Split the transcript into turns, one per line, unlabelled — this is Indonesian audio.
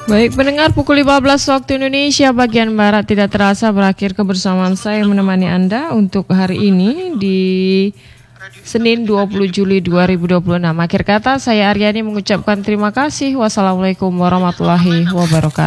Baik pendengar, pukul 15 waktu Indonesia bagian Barat tidak terasa berakhir kebersamaan saya menemani Anda untuk hari ini di Senin 20 Juli 2026. Akhir kata saya Aryani mengucapkan terima kasih. Wassalamualaikum warahmatullahi wabarakatuh.